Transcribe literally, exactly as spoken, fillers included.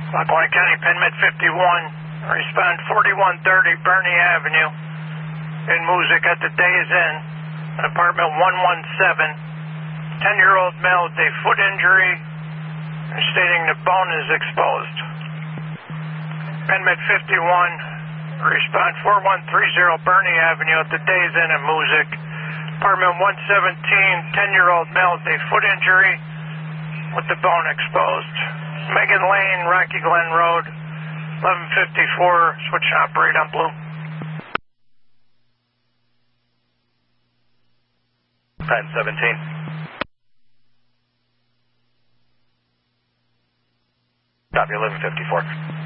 Lackawanna County, Penn-Med fifty-one. Respond forty-one thirty Bernie Avenue in Music at the Days Inn, apartment one one seven. ten-year-old male with a foot injury and stating the bone is exposed. Penn-Med fifty-one. Respond four one three zero Bernie Avenue at the Days Inn in Music, apartment one seventeen. ten-year-old male with a foot injury with the bone exposed. Megan Lane, Rocky Glen Road, eleven fifty-four, switch to operate on blue. Penn seventeen. Copy, eleven fifty-four.